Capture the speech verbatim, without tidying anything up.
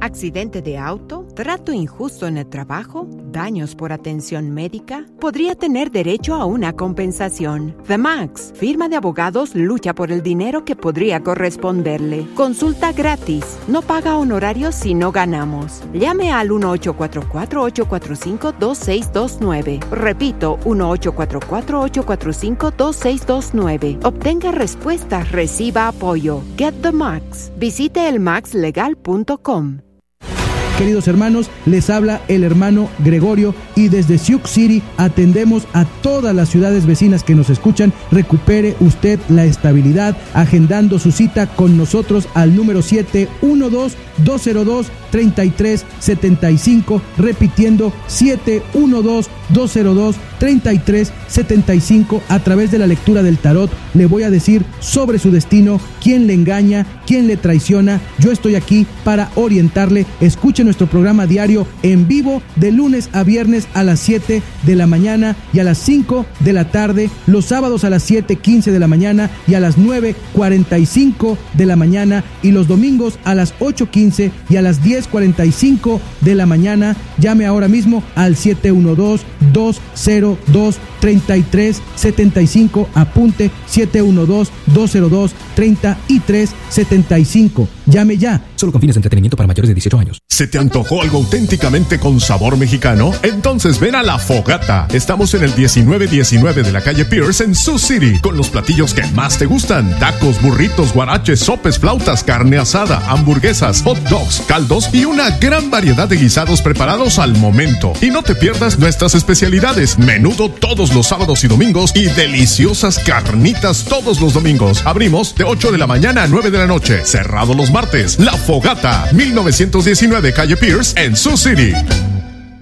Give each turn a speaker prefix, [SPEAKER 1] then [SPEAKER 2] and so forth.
[SPEAKER 1] ¿Accidente de auto? ¿Trato injusto en el trabajo? ¿Daños por atención médica? Podría tener derecho a una compensación. The Max, firma de abogados, lucha por el dinero que podría corresponderle. Consulta gratis. No paga honorarios si no ganamos. Llame al uno ocho cuatro cuatro, ocho cuatro cinco, dos seis dos nueve. Repito, uno ocho cuatro cuatro, ocho cuatro cinco, dos seis dos nueve. Obtenga respuestas, reciba apoyo. Get the Max. Visite el max legal punto com.
[SPEAKER 2] Queridos hermanos, les habla el hermano Gregorio y desde Sioux City atendemos a todas las ciudades vecinas que nos escuchan. Recupere usted la estabilidad agendando su cita con nosotros al número siete uno dos, dos cero dos, tres tres siete cinco, repitiendo siete uno dos, dos cero dos, tres tres siete cinco. A través de la lectura del tarot le voy a decir sobre su destino, quién le engaña, quién le traiciona. Yo estoy aquí para orientarle. Escuche nuestro programa diario en vivo de lunes a viernes a las siete de la mañana y a las cinco de la tarde, los sábados a las siete quince de la mañana y a las nueve cuarenta y cinco de la mañana, y los domingos a las ocho quince y a las diez cuarenta y cinco de la mañana. Llame ahora mismo al siete uno dos, dos cero dos, tres tres siete cinco. Apunte siete uno dos, dos cero dos, tres tres siete cinco. Llame ya.
[SPEAKER 3] Solo con fines de entretenimiento para mayores de dieciocho años.
[SPEAKER 4] ¿Se te antojó algo auténticamente con sabor mexicano? Entonces ven a La Fogata. Estamos en el diecinueve diecinueve de la calle Pierce en Sioux City, con los platillos que más te gustan: tacos, burritos, guaraches, sopes, flautas, carne asada, hamburguesas, hot dogs, caldos y una gran variedad de guisados preparados al momento. Y no te pierdas nuestras especialidades: menudo todos los sábados y domingos y deliciosas carnitas todos los domingos. Abrimos de ocho de la mañana a nueve de la noche, cerrado los martes. La Fogata, mil novecientos diecinueve calle Pierce en Sioux City.